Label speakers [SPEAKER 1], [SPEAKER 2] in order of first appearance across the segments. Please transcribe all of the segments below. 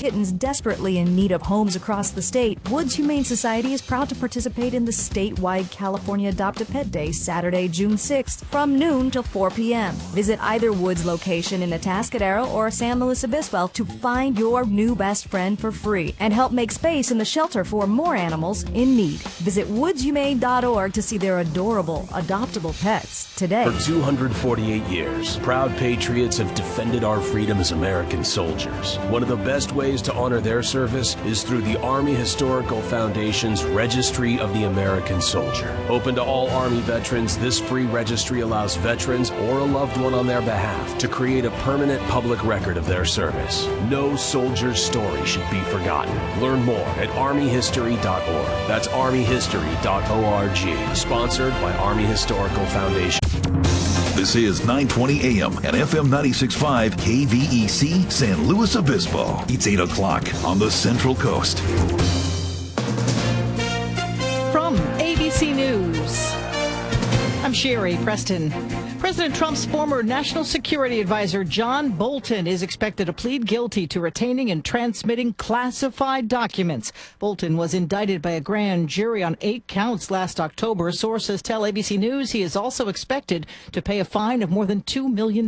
[SPEAKER 1] kittens desperately in need of homes across the state, Woods Humane Society is proud to participate in the statewide California Adopt a Pet Day, Saturday, June 6th, from noon till 4 p.m. Visit either Woods location in Atascadero or San Luis Obispo to find your new best friend for free and help make space in the shelter for more animals in need. Visit woodshumane.org to see their adorable, adoptable pets today.
[SPEAKER 2] For 248 years, proud patriots have defended our freedom as American soldiers. One of the best ways to honor their service is through the Army Historical Foundation's Registry of the American Soldier. Open to all Army veterans, this free registry allows veterans or a loved one on their behalf to create a permanent public record of their service. No soldier's story should be forgotten. Learn more at armyhistory.org. That's armyhistory.org. Sponsored by Army Historical Foundation.
[SPEAKER 3] This is 920 AM and FM 96.5 KVEC San Luis Obispo. It's 8 o'clock on the Central Coast.
[SPEAKER 4] From ABC News, I'm Sherry Preston. President Trump's former National Security Advisor John Bolton is expected to plead guilty to retaining and transmitting classified documents. Bolton was indicted by a grand jury on 8 counts last October. Sources tell ABC News he is also expected to pay a fine of more than $2 million.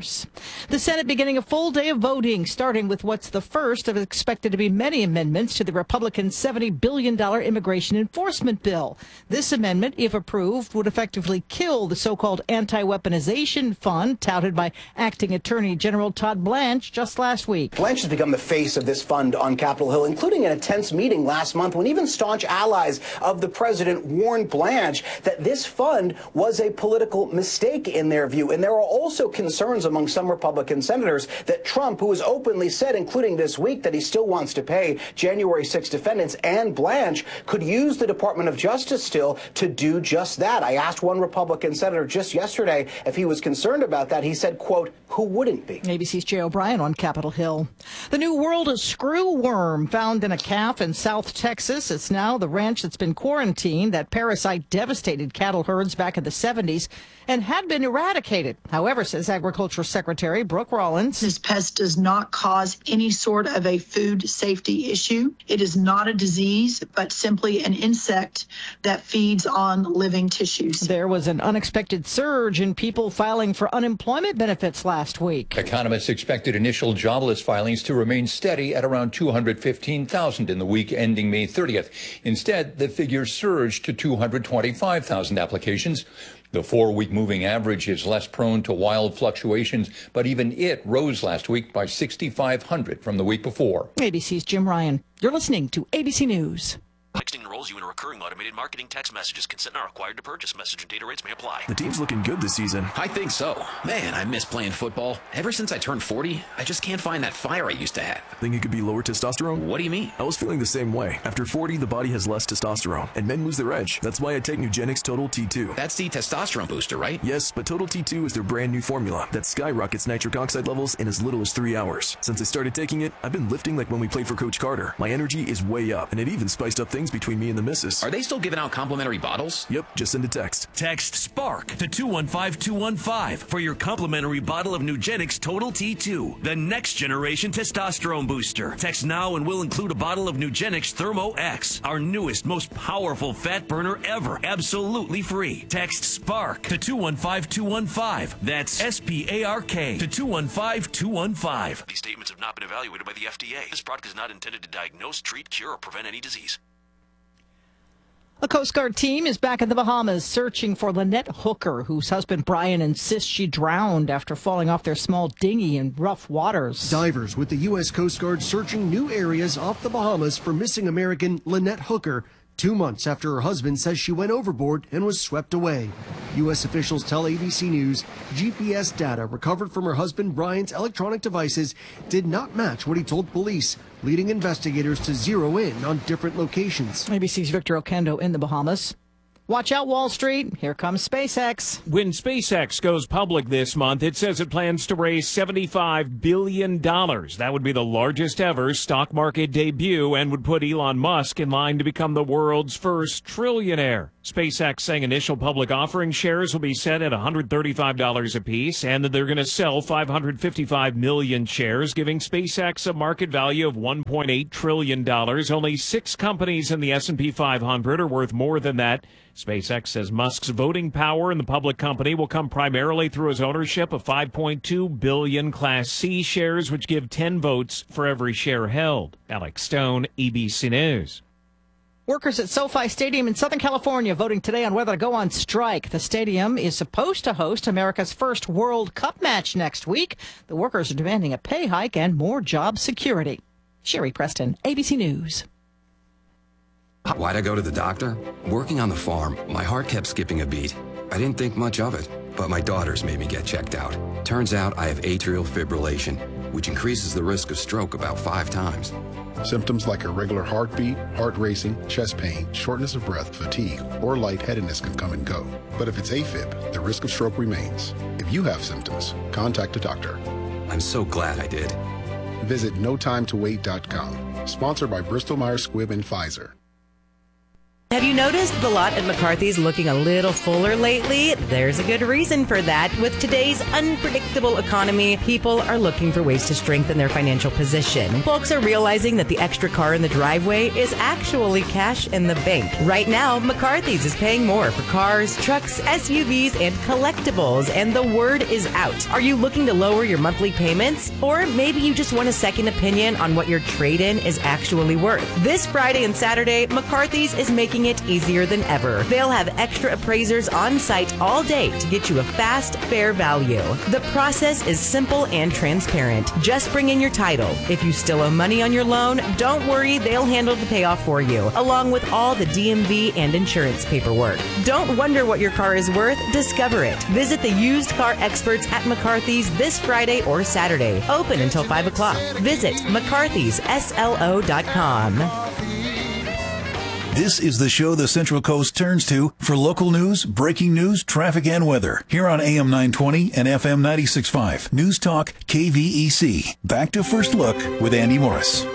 [SPEAKER 4] The Senate beginning a full day of voting, starting with what's the first of expected to be many amendments to the Republican $70 billion immigration enforcement bill. This amendment, if approved, would effectively kill the so-called anti-weaponization fund touted by acting Attorney General Todd Blanche just last week.
[SPEAKER 5] Blanche has become the face of this fund on Capitol Hill, including in a tense meeting last month when even staunch allies of the president warned Blanche that this fund was a political mistake in their view. And there are also concerns among some Republican senators that Trump, who has openly said, including this week, that he still wants to pay January 6 defendants, and Blanche could use the Department of Justice still to do just that. I asked one Republican senator just yesterday if he was concerned about that. He said, quote, who wouldn't be?
[SPEAKER 4] ABC's Jay O'Brien on Capitol Hill. The new world screw worm found in a calf in South Texas. It's now the ranch that's been quarantined. That parasite devastated cattle herds back in the 70s and had been eradicated. However, says Agriculture Secretary Brooke Rollins,
[SPEAKER 6] this pest does not cause any sort of a food safety issue. It is not a disease, but simply an insect that feeds on living tissues.
[SPEAKER 4] There was an unexpected surge in people filing for unemployment benefits last week.
[SPEAKER 7] Economists expected initial jobless filings to remain steady at around 215,000 in the week ending May 30th. Instead, the figure surged to 225,000 applications. The 4-week moving average is less prone to wild fluctuations, but even it rose last week by 6,500 from the week before.
[SPEAKER 4] ABC's Jim Ryan. You're listening to ABC News.
[SPEAKER 8] Texting enrolls you in a recurring automated marketing text messages. Consent not required to purchase. Message and data rates may apply.
[SPEAKER 9] The team's looking good this season.
[SPEAKER 10] I think so. Man, I miss playing football. Ever since I turned 40, I just can't find that fire I used to have.
[SPEAKER 9] Think it could be lower testosterone?
[SPEAKER 10] What do you mean?
[SPEAKER 9] I was feeling the same way. After 40, the body has less testosterone, and men lose their edge. That's why I take Nugenix Total T2.
[SPEAKER 10] That's the testosterone booster, right?
[SPEAKER 9] Yes, but Total T2 is their brand new formula that skyrockets nitric oxide levels in as little as 3 hours. Since I started taking it, I've been lifting like when we played for Coach Carter. My energy is way up, and it even spiced up things between me and the missus.
[SPEAKER 10] Are they still giving out complimentary bottles?
[SPEAKER 9] Yep, just send a text.
[SPEAKER 11] Text SPARK to 215-215 for your complimentary bottle of Nugenix Total T2, the next generation testosterone booster. Text now and we'll include a bottle of Nugenix Thermo X, our newest, most powerful fat burner ever, absolutely free. Text SPARK to 215-215. That's SPARK to 215-215.
[SPEAKER 8] These statements have not been evaluated by the FDA. This product is not intended to diagnose, treat, cure, or prevent any disease.
[SPEAKER 4] A Coast Guard team is back in the Bahamas searching for Lynette Hooker, whose husband Brian insists she drowned after falling off their small dinghy in rough waters.
[SPEAKER 12] Divers with the U.S. Coast Guard searching new areas off the Bahamas for missing American Lynette Hooker, 2 months after her husband says she went overboard and was swept away. U.S. officials tell ABC News GPS data recovered from her husband Brian's electronic devices did not match what he told police, leading investigators to zero in on different locations.
[SPEAKER 4] ABC's Victor Oquendo in the Bahamas. Watch out, Wall Street. Here comes SpaceX.
[SPEAKER 13] When SpaceX goes public this month, it says it plans to raise $75 billion. That would be the largest ever stock market debut and would put Elon Musk in line to become the world's first trillionaire. SpaceX saying initial public offering shares will be set at $135 apiece and that they're going to sell 555 million shares, giving SpaceX a market value of $1.8 trillion. Only 6 companies in the S&P 500 are worth more than that. SpaceX says Musk's voting power in the public company will come primarily through his ownership of 5.2 billion Class C shares, which give 10 votes for every share held. Alex Stone, ABC News.
[SPEAKER 4] Workers at SoFi Stadium in Southern California voting today on whether to go on strike. The stadium is supposed to host America's first World Cup match next week. The workers are demanding a pay hike and more job security. Sherry Preston, ABC News.
[SPEAKER 14] Why'd I go to the doctor? Working on the farm, my heart kept skipping a beat. I didn't think much of it, but my daughters made me get checked out. Turns out I have atrial fibrillation, which increases the risk of stroke about 5 times.
[SPEAKER 15] Symptoms like irregular heartbeat, heart racing, chest pain, shortness of breath, fatigue, or lightheadedness can come and go. But if it's AFib, the risk of stroke remains. If you have symptoms, contact a doctor.
[SPEAKER 14] I'm so glad I did.
[SPEAKER 15] Visit notimetowait.com. Sponsored by Bristol Myers Squibb and Pfizer.
[SPEAKER 16] Have you noticed the lot at McCarthy's looking a little fuller lately? There's a good reason for that. With today's unpredictable economy, people are looking for ways to strengthen their financial position. Folks are realizing that the extra car in the driveway is actually cash in the bank. Right now, McCarthy's is paying more for cars, trucks, SUVs, and collectibles, and the word is out. Are you looking to lower your monthly payments? Or maybe you just want a second opinion on what your trade-in is actually worth. This Friday and Saturday, McCarthy's is making it easier than ever. They'll have extra appraisers on site all day to get you a fast, fair value. The process is simple and transparent. Just bring in your title. If you still owe money on your loan, don't worry, they'll handle the payoff for you, along with all the DMV and insurance paperwork. Don't wonder what your car is worth, discover it. Visit the used car experts at McCarthy's this Friday or Saturday. Open until 5 o'clock. Visit McCarthy'sSLO.com.
[SPEAKER 3] This is the show the Central Coast turns to for local news, breaking news, traffic, and weather. Here on AM 920 and FM 96.5. News Talk KVEC. Back to First Look with Andy Morris.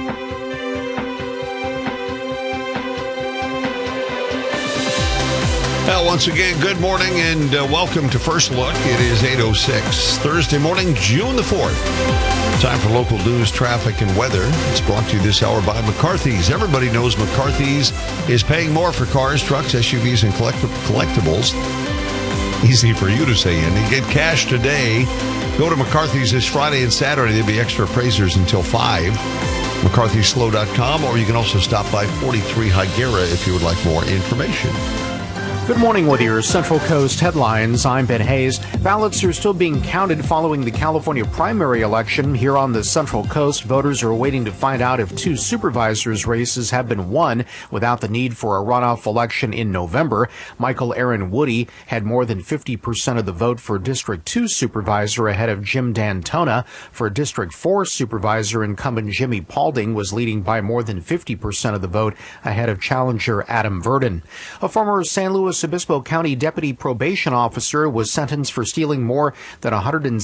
[SPEAKER 17] Well, once again, good morning and welcome to First Look. It is 8:06, Thursday morning, June the 4th. Time for local news, traffic, and weather. It's brought to you this hour by McCarthy's. Everybody knows McCarthy's is paying more for cars, trucks, SUVs, and collectibles. Easy for you to say, and you get cash today. Go to McCarthy's this Friday and Saturday. There'll be extra appraisers until 5. McCarthy'sSLO.com, or you can also stop by 43 Higuera if you would like more information.
[SPEAKER 18] Good morning with your Central Coast headlines. I'm Ben Hayes. Ballots are still being counted following the California primary election. Here on the Central Coast, voters are waiting to find out if 2 supervisors' races have been won without the need for a runoff election in November. Michael Aaron Woody had more than 50% of the vote for District 2 supervisor ahead of Jim D'Antona. For District 4 supervisor, incumbent Jimmy Paulding was leading by more than 50% of the vote ahead of challenger Adam Verdon. A former San Luis Obispo County deputy probation officer was sentenced for stealing more than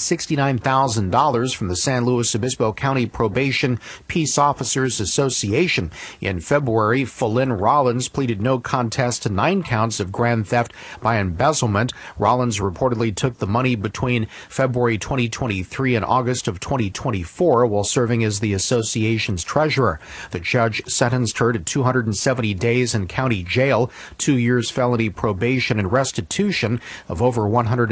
[SPEAKER 18] $169,000 from the San Luis Obispo County Probation Peace Officers Association. In February, Philin Rollins pleaded no contest to 9 counts of grand theft by embezzlement. Rollins reportedly took the money between February 2023 and August of 2024 while serving as the association's treasurer. The judge sentenced her to 270 days in county jail, 2 years felony probation, and restitution of over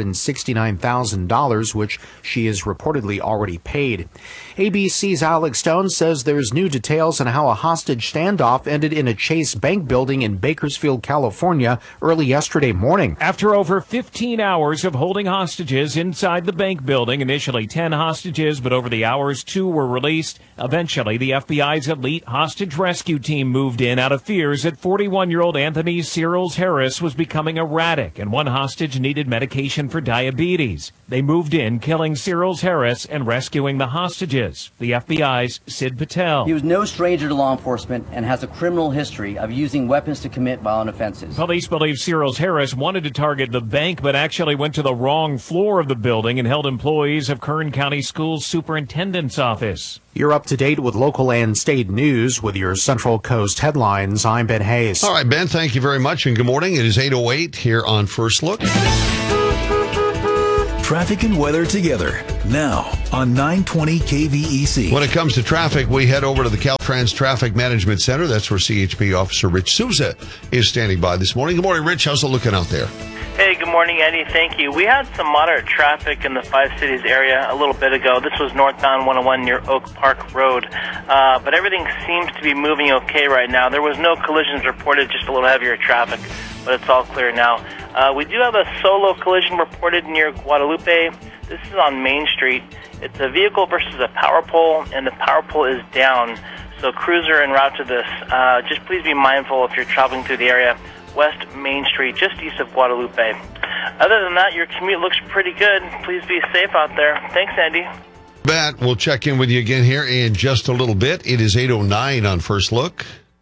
[SPEAKER 18] $169,000, which she has reportedly already paid. ABC's Alex Stone says there's new details on how a hostage standoff ended in a Chase Bank building in Bakersfield, California, early yesterday morning.
[SPEAKER 13] After over 15 hours of holding hostages inside the bank building, initially 10 hostages, but over the hours 2 were released. Eventually, the FBI's elite hostage rescue team moved in out of fears that 41-year-old Anthony Searles Harris was becoming erratic, and one hostage needed medication for diabetes. They moved in, killing Cyril Harris and rescuing the hostages. The FBI's Sid Patel.
[SPEAKER 19] He was no stranger to law enforcement and has a criminal history of using weapons to commit violent offenses.
[SPEAKER 13] Police believe Cyril Harris wanted to target the bank, but actually went to the wrong floor of the building and held employees of Kern County Schools Superintendent's office.
[SPEAKER 18] You're up to date with local and state news with your Central Coast headlines. I'm Ben Hayes.
[SPEAKER 17] All right, Ben, thank you very much, and good morning. It is 8:08 here on First Look.
[SPEAKER 3] Traffic and weather together now on 920 KVEC.
[SPEAKER 17] When it comes to traffic, we head over to the Caltrans Traffic Management Center. That's where CHP Officer Rich Souza is standing by this morning. Good morning, Rich. How's it looking out there?
[SPEAKER 20] Hey, good morning, Eddie. Thank you. We had some moderate traffic in the Five Cities area a little bit ago. This was northbound 101 near Oak Park Road. But everything seems to be moving okay right now. There was no collisions reported, just a little heavier traffic, but it's all clear now. We do have a solo collision reported near Guadalupe. This is on Main Street. It's a vehicle versus a power pole, and the power pole is down. So crews are en route to this. Just please be mindful if you're traveling through the area. West Main Street, just east of Guadalupe. Other than that, your commute looks pretty good. Please be safe out there. Thanks, Andy.
[SPEAKER 17] Matt, we'll check in with you again here in just a little bit. It is 8:09 on First Look.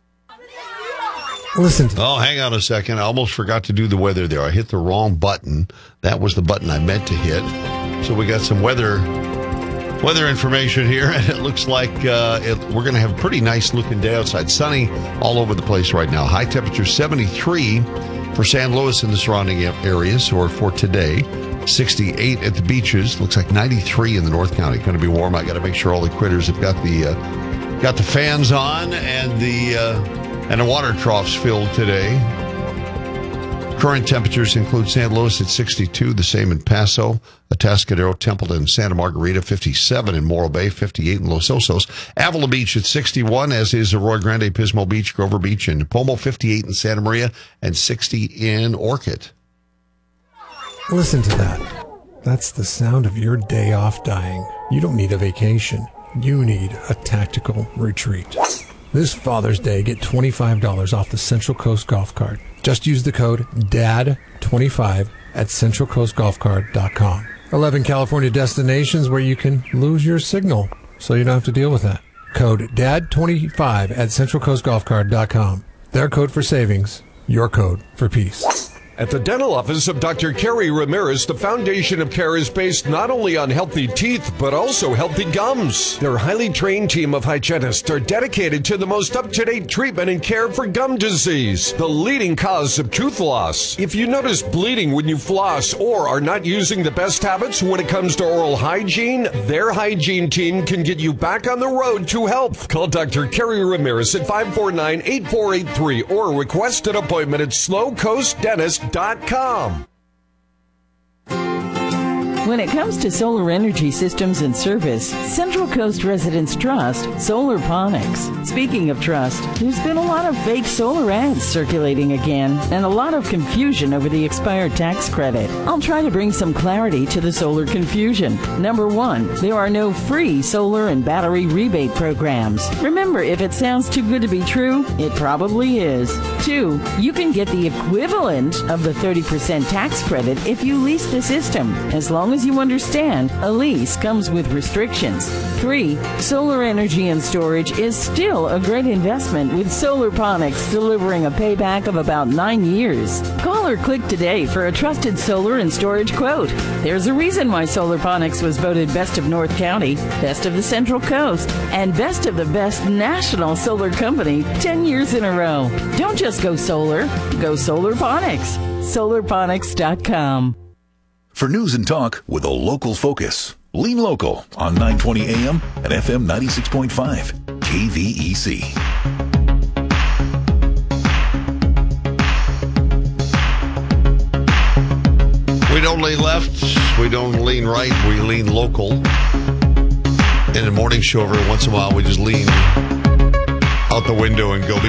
[SPEAKER 21] Listen.
[SPEAKER 17] Oh, hang on a second. I almost forgot to do the weather there. I hit the wrong button. That was the button I meant to hit. So we got some weather information here, and it looks like we're going to have a pretty nice looking day outside. Sunny all over the place right now. High temperature 73 for San Luis and the surrounding areas, or for today. 68 at the beaches. Looks like 93 in the North County. Going to be warm. I got to make sure all the critters have got the fans on and the water troughs filled today. Current temperatures include San Luis at 62, the same in Paso, Atascadero, Templeton, Santa Margarita, 57 in Morro Bay, 58 in Los Osos. Avila Beach at 61, as is Arroyo Grande, Pismo Beach, Grover Beach, and Pomo, 58 in Santa Maria, and 60 in Orchid.
[SPEAKER 21] Listen to that. That's the sound of your day off dying. You don't need a vacation. You need a tactical retreat. This Father's Day, get $25 off the Central Coast Golf Cart. Just use the code DAD25 at CentralCoastGolfCart.com. 11 California destinations where you can lose your signal, so you don't have to deal with that. Code DAD25 at CentralCoastGolfCart.com. Their code for savings, your code for peace.
[SPEAKER 22] At the dental office of Dr. Kerry Ramirez, the foundation of care is based not only on healthy teeth, but also healthy gums. Their highly trained team of hygienists are dedicated to the most up-to-date treatment and care for gum disease, the leading cause of tooth loss. If you notice bleeding when you floss or are not using the best habits when it comes to oral hygiene, their hygiene team can get you back on the road to health. Call Dr. Kerry Ramirez at 549-8483 or request an appointment at slowcoastdentist.com.
[SPEAKER 23] When it comes to solar energy systems and service, Central Coast residents trust Solarponics. Speaking of trust, there's been a lot of fake solar ads circulating again, and a lot of confusion over the expired tax credit. I'll try to bring some clarity to the solar confusion. Number one, there are no free solar and battery rebate programs. Remember, if it sounds too good to be true, it probably is. Two, you can get the equivalent of the 30% tax credit if you lease the system, as long as you understand, a lease comes with restrictions. 3. Solar energy and storage is still a great investment, with Solarponics delivering a payback of about 9 years. Call or click today for a trusted solar and storage quote. There's a reason why Solarponics was voted Best of North County, Best of the Central Coast, and Best of the Best National Solar Company 10 years in a row. Don't just go solar, go Solarponics. Solarponics.com.
[SPEAKER 3] For news and talk with a local focus. Lean Local on 920 AM and FM 96.5 KVEC.
[SPEAKER 17] We don't lean left, we don't lean right, we lean local. In the morning show, every once in a while, we just lean out the window and go.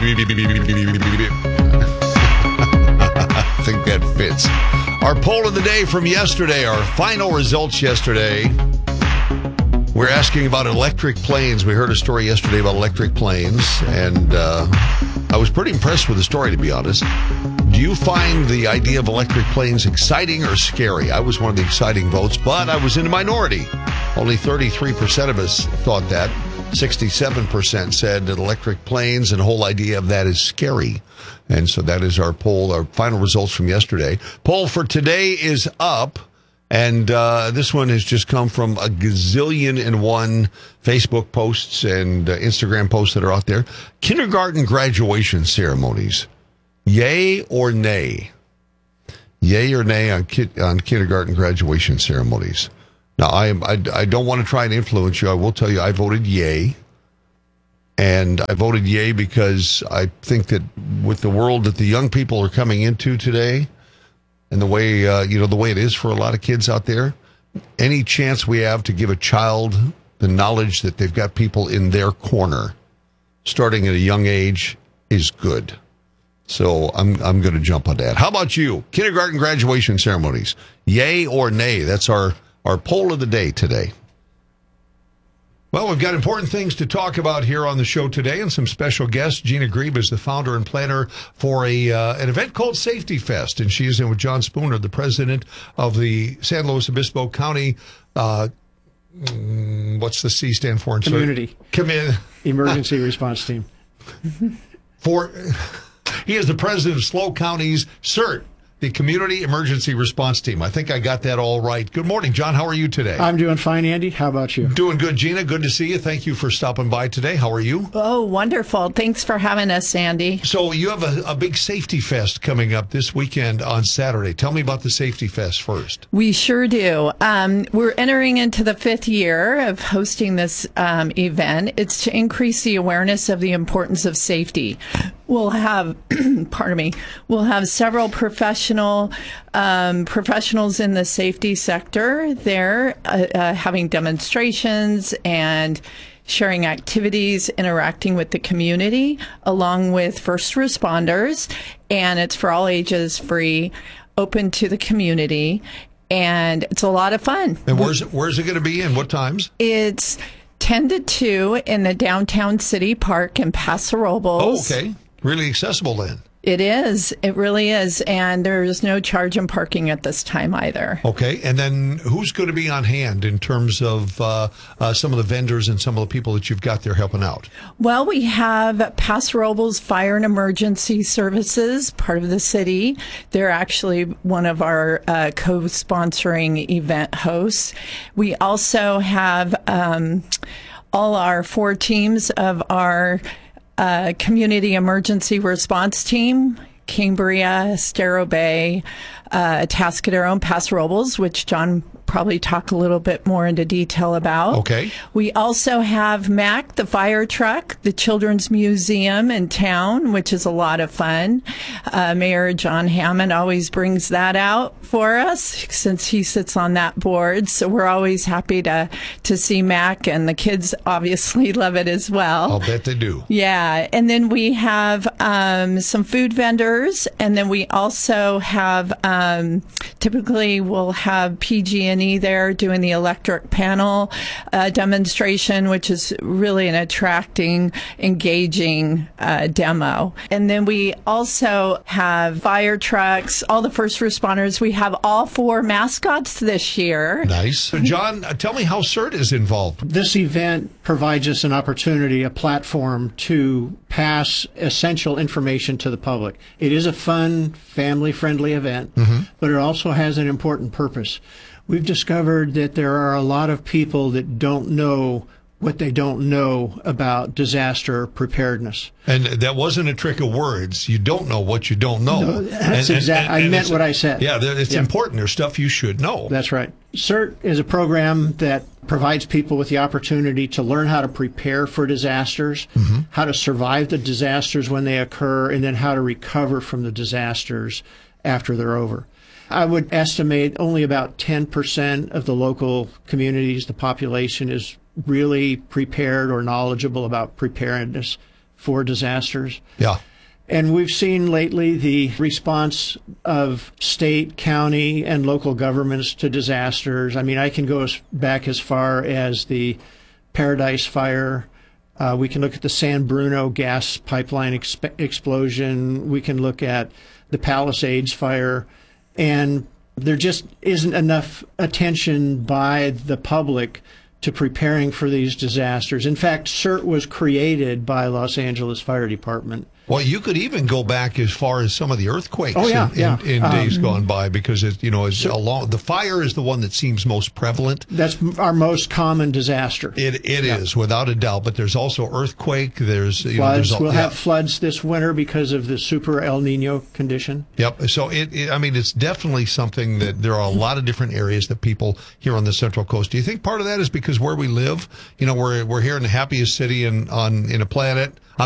[SPEAKER 17] I think that fits. Our poll of the day from yesterday, our final results yesterday. We're asking about electric planes. We heard a story yesterday about electric planes, and I was pretty impressed with the story, to be honest. Do you find the idea of electric planes exciting or scary? I was one of the exciting votes, but I was in the minority. Only 33% of us thought that. 67% said that electric planes and the whole idea of that is scary. And so that is our poll, our final results from yesterday. Poll for today is up. And this one has just come from a gazillion and one Facebook posts and Instagram posts that are out there. Kindergarten graduation ceremonies. Yay or nay? Yay or nay on kindergarten graduation ceremonies? Now, I don't want to try and influence you. I will tell you I voted yay. And I voted yay because I think that with the world that the young people are coming into today, and the way, the way it is for a lot of kids out there, any chance we have to give a child the knowledge that they've got people in their corner starting at a young age is good. So I'm going to jump on that. How about you? Kindergarten graduation ceremonies, yay or nay? That's our poll of the day today. Well, we've got important things to talk about here on the show today and some special guests. Gina Grebe is the founder and planner for an event called Safety Fest, and she is in with John Spooner, the president of the San Luis Obispo County, what's the C stand for?
[SPEAKER 1] Community. Emergency Response Team.
[SPEAKER 17] He is the president of SLO County's CERT, the Community Emergency Response Team. I think I got that all right. Good morning, John. How are you today?
[SPEAKER 1] I'm doing fine, Andy. How about you?
[SPEAKER 17] Doing good, Gina. Good to see you. Thank you for stopping by today. How are you?
[SPEAKER 2] Oh, wonderful. Thanks for having us, Sandy.
[SPEAKER 17] So you have a big Safety Fest coming up this weekend on Saturday. Tell me about the Safety Fest first.
[SPEAKER 2] We sure do. We're entering into the 5th year of hosting this event. It's to increase the awareness of the importance of safety. We'll have, we'll have several professionals in the safety sector there having demonstrations and sharing activities, interacting with the community, along with first responders. And it's for all ages, free, open to the community, and it's a lot of fun.
[SPEAKER 17] And where's it going to be and what times?
[SPEAKER 2] It's 10 to 2 in the downtown city park in Paso Robles.
[SPEAKER 17] Oh, okay. Really accessible then.
[SPEAKER 2] It is. It really is. And there's no charge in parking at this time either.
[SPEAKER 17] Okay. And then who's going to be on hand in terms of some of the vendors and some of the people that you've got there helping out?
[SPEAKER 2] Well, we have Paso Robles Fire and Emergency Services, part of the city. They're actually one of our co-sponsoring event hosts. We also have all our 4 teams of our Community Emergency Response Team, Cambria, Estero Bay, Atascadero, and Paso Robles, which John probably talk a little bit more into detail about.
[SPEAKER 17] Okay.
[SPEAKER 2] We also have MAC, the fire truck, the Children's Museum in town, which is a lot of fun. Mayor John Hammond always brings that out for us since he sits on that board. So we're always happy to see MAC, and the kids obviously love it as well.
[SPEAKER 17] I'll bet they do.
[SPEAKER 2] Yeah. And then we have some food vendors, and then we also have typically we'll have PG&E there doing the electric panel demonstration, which is really an attracting, engaging demo. And then we also have fire trucks, all the first responders. We have all 4 mascots this year.
[SPEAKER 17] Nice. So John, tell me how CERT is involved.
[SPEAKER 1] This event provides us an opportunity, a platform to pass essential information to the public. It is a fun, family-friendly event, but it also has an important purpose. We've discovered that there are a lot of people that don't know what they don't know about disaster preparedness.
[SPEAKER 17] And that wasn't a trick of words. You don't know what you don't know.
[SPEAKER 1] No, that's exactly. I meant what I said.
[SPEAKER 17] Yeah, it's important. There's stuff you should know.
[SPEAKER 1] That's right. CERT is a program that provides people with the opportunity to learn how to prepare for disasters, how to survive the disasters when they occur, and then how to recover from the disasters after they're over. I would estimate only about 10% of the local communities, the population, is really prepared or knowledgeable about preparedness for disasters.
[SPEAKER 17] Yeah.
[SPEAKER 1] And we've seen lately the response of state, county, and local governments to disasters. I mean, I can go back as far as the Paradise Fire We can look at the San Bruno gas pipeline explosion. We can look at the Palisades fire. And there just isn't enough attention by the public to preparing for these disasters. In fact, CERT was created by Los Angeles Fire Department.
[SPEAKER 17] Well, you could even go back as far as some of the earthquakes in days gone by, because the fire is the one that seems most prevalent.
[SPEAKER 1] That's our most common disaster.
[SPEAKER 17] It is, without a doubt. But there's also earthquake. There's
[SPEAKER 1] floods. We'll have floods this winter because of the super El Nino condition.
[SPEAKER 17] Yep. So it's definitely something that there are a lot of different areas that people here on the Central Coast. Do you think part of that is because where we live? We're here in the happiest city in a planet.